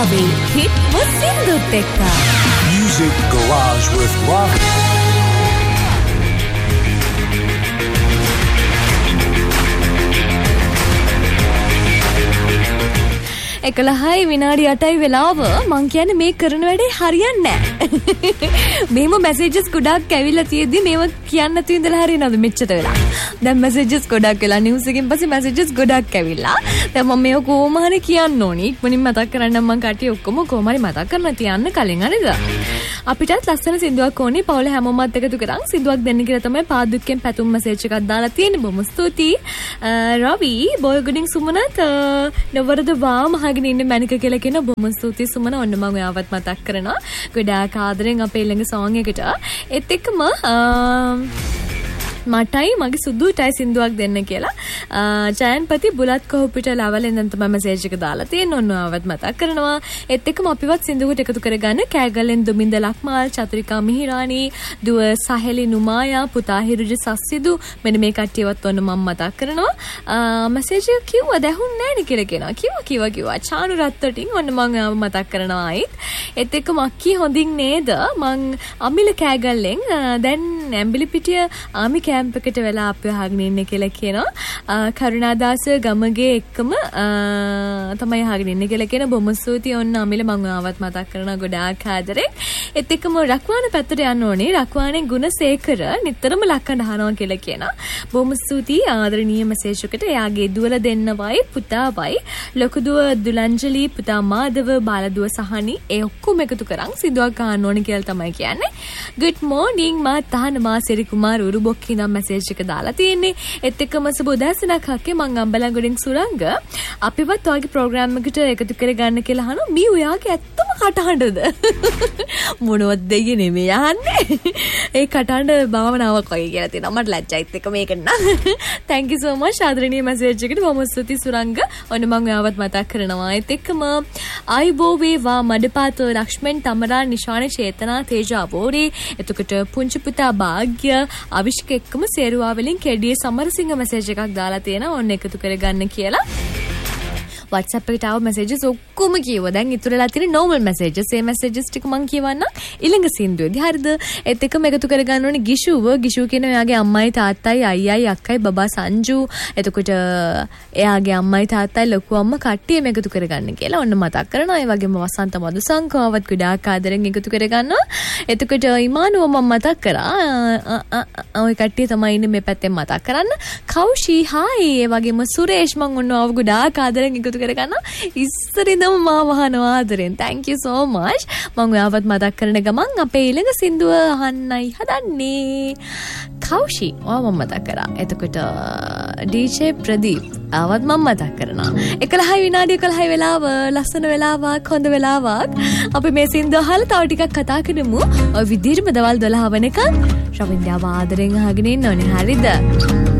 Ravi hit Musindut ekka. Music Garage with Ravi. එකලහයි විනාඩි 8යි වෙලාව මං කියන්නේ මේ කරන වැඩේ හරියන්නේ නැහැ. මේව මැසේජස් ගොඩක් ඇවිල්ලා තියෙද්දි මේව කියන්න නැතුව ඉඳලා හරියනවද මෙච්චර වෙලා. දැන් මැසේජස් ගොඩක් වෙලා නිවුස් එකෙන් පස්සේ මැසේජස් ගොඩක් ඇවිල්ලා. දැන් මම මේව කොහොම හරි කියන්න ඕනි. ඉක්මනින් මතක් කරන්නම් මං කට්ටිය ඔක්කොම කොහොම හරි මතක් කරන්න තියන්න කලින් හරිද? අපිටත් ලස්සන සින්දුවක් ඕනේ. පවුල හැමෝමත් එකතු කරන් සින්දුවක් දෙන්න කියලා තමයි පාදුක්කෙන් පැතුම් මැසේජ් එකක් දාලා තියෙන්නේ. බොහොම ස්තුතියි. රවි බෝයගුඩින් සුමනත් නවරද වාම ගෙන ඉන්න මැනික කියලා කියන බොහොම ස්තුතියි සුමන. ඔන්න මම ඔයාවත් මතක් කරනවා. ගොඩාක් ආදරෙන් අපේ ළඟ සෝං එකට. ඒත් එක්කම මටයි මගේ සුදුටයි සින්දුවක් දෙන්න කියලා ජයන්පති බුලත් කොහොපිට ලවලෙන් දැන් තමයි මැසේජ් එක දාලා තියෙන්නේ. ඔන්න ඔයාවත් මතක් කරනවා. ඒත් එක්කම අපිවත් සින්දුවට එකතු කරගන්න කෑගලෙන් දුමින්ද ලක්මාල් චතුරිකා මිහිරානි දුව සහෙලි නුමායා පුතා හිරුජි සස්සිදු මෙන්න මේ කට්ටියවත් ඔන්න මම මතක් කරනවා. මැසේජ් එක කිව්වා දැහුන්නේ නැහැ නේ කියලා කියනවා. කිව්වා චානු රත්තටින් ඔන්න මම ඔයාව මතක් කරනවා ආයිත්. ඒත් එක්කම අක්කී හොඳින් නේද? මං අමිල කෑගල්ලෙන් දැන් ඇම්බිලි පිටිය ආමි කැම්ප් එකට වෙලා අපි අහගෙන ඉන්නේ කියලා කියනවා. කරුණාදාස ගමගේ එක්කම තමයි අහගෙන ඉන්නේ කියලා කියන බොහොම ස්තුතියි. ඔන්න අමිල මම ආවත් මතක් කරනවා ගොඩාක් ආදරෙන්. ඒත් එක්කම රක්වාන පැත්තට යන්න ඕනේ. රක්වානේ ගුණසේකර නිතරම ලක්කඳ අහනවා කියලා කියනවා. බොහොම ස්තුතියි ආදරණීය මැසේජ් එකට. එයාගේ දුවල දෙන්නවයි පුතාවයි ලොකු දුව දුලංජලි පුතා මාදව බාලදුව සහනි ඒ ඔක්කොම එකතු කරන් සිදුවක් අහන්න ඕනේ කියලා තමයි කියන්නේ. good morning මා තහන මා සිරි කුමාර උරුබොක්කි නම් මැසේජ් එක දාලා තියෙන්නේ. ඒත් එක්කම සුබෝදෑසනක් හක්කේ මං අම්බලන්ගොඩින් සුරංග අපිවත් ඔයගේ ප්‍රෝග්‍රෑම් එකට එකතු කරගන්න කියලා අහනවා. මේ ඔයාගේ ඇත්තම කටහඬද? මොනවද දෙයියේ නෙමෙයි අහන්නේ. ඒ කටහඬ භාවනාවක් වගේ කියලා තියෙනවා. මට ලැජ්ජයිත් එක මේක නා. thank you so much ආදරණීය මැසේජ් එකට බොහොම ස්තුතියි සුරංග. ඔන්න මං ඔයාවත් මතක් කරනවා. ඒත් එක්කම ආයිබෝ වේවා මඩපාත ලක්ෂ්මන් තමරා නිශාන චේතනා තේජා බෝරේ එතකොට පුංචි පුතා භාග්‍ය අවිෂ්ක එක්කම සේරුවා වලින් කෙඩියේ සමරසිංහ මැසේජ් එකක් දාලා තියෙනවා. ඔන්න එකතු කරගන්න කියලා. WhatsApp එකට ආව මැසේජස් ඔක්කොම කියව. දැන් ඉතුරුලා තියෙන normal messages. මේ messages ටික මම කියවන්න ඊළඟ සින්දුවේදී. හරිද? ඒත් එකම එකතු කරගන්න ඕනේ ගිෂුව. ගිෂුව කියන එයාගේ අම්මයි තාත්තයි අයියයි අක්කයි බබා සංජු. එතකොට එයාගේ අම්මයි තාත්තයි ලොකු අම්මා කට්ටියම එකතු කරගන්න කියලා ඔන්න මතක් කරනවා. ඒ වගේම වසන්ත මදුසංකවවත් ගොඩාක් ආදරෙන් එකතු කරගන්නවා. එතකොට ඉමානුව මම මතක් කරා. ඔය කට්ටිය තමයි ඉන්නේ මේ පැත්තෙන් මතක් කරන්න. කෞෂි හායි. ඒ වගේම සුරේෂ් මම ඔන්න ආව ගොඩාක් ආදරෙන් එකතු කරගන්න ඉස්සරින්දම මාව අහනවා ආදරෙන්. thank you so much. මම ඔයාවත් මතක් කරන ගමන් අපේ ඊළඟ සින්දුව අහන්නයි හදන්නේ. කෞෂි ඔයාව මතක් කරා. එතකොට DJ ප්‍රදීප් ආවත් මම මතක් කරනවා. 11 විනාඩි 11 වෙලාව ලස්සන වෙලාවක් හොඳ වෙලාවක්. අපි මේ සින්දුව අහලා තව ටිකක් කතා කරමු. ඔය විදිහටම දවල් 12 වෙනකන් ශ්‍රවින්ද්‍යාව ආදරෙන් අහගෙන ඉන්න ඕනේ. හරිද?